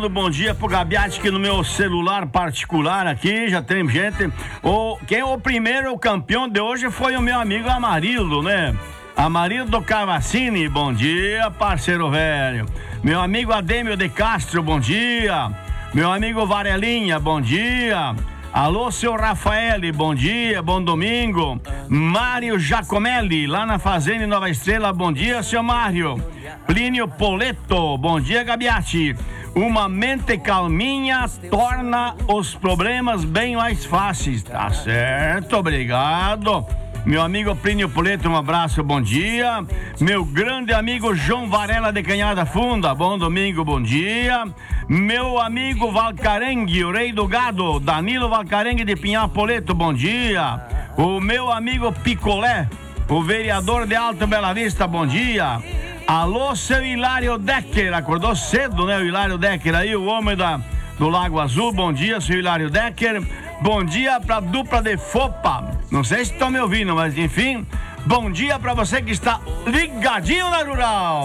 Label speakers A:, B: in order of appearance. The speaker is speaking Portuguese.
A: Bom dia pro Gabiati, que no meu celular particular aqui já tem gente. Quem é o primeiro campeão de hoje foi o meu amigo Amarildo, né? Amarildo Cavassini, bom dia, parceiro velho. Meu amigo Adêmio de Castro, bom dia. Meu amigo Varelinha, bom dia. Alô, seu Rafael, bom dia, bom domingo. Mário Giacomelli, lá na Fazenda Nova Estrela, bom dia, seu Mário. Plínio Poleto, bom dia, Gabiati. Uma mente calminha torna os problemas bem mais fáceis. Tá certo, obrigado. Meu amigo Plínio Poleto, um abraço, bom dia. Meu grande amigo João Varela de Canhada Funda, bom domingo, bom dia. Meu amigo Valcarengue, o rei do gado, Danilo Valcarengue de Pinhal Poleto, bom dia. O meu amigo Picolé, o vereador de Alto Bela Vista, bom dia. Alô, seu Hilário Decker, acordou cedo, né, o Hilário Decker aí, o homem do Lago Azul, bom dia, seu Hilário Decker. Bom dia pra dupla de Fopa, não sei se estão me ouvindo, mas enfim, bom dia pra você que está ligadinho na Rural.